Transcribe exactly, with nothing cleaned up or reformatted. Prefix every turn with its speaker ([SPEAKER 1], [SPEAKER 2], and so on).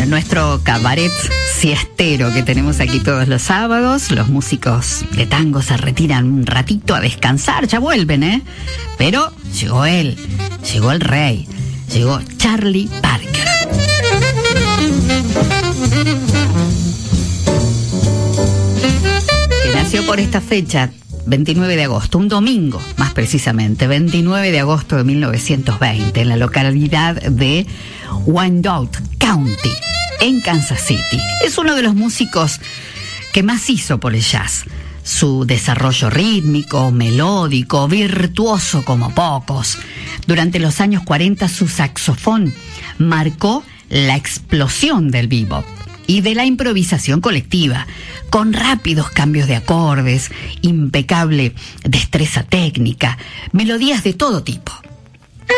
[SPEAKER 1] Bueno, nuestro cabaret siestero que tenemos aquí todos los sábados, los músicos de tango se retiran un ratito a descansar, ya vuelven, ¿eh? Pero llegó él, llegó el rey, llegó Charlie Parker. Que nació por esta fecha, veintinueve de agosto, un domingo más precisamente, veintinueve de agosto de mil novecientos veinte, en la localidad de Wyandotte County, en Kansas City. Es uno de los músicos que más hizo por el jazz. Su desarrollo rítmico, melódico, virtuoso como pocos. Durante los años cuarenta su saxofón marcó la explosión del bebop y de la improvisación colectiva, con rápidos cambios de acordes, impecable destreza técnica, melodías de todo tipo.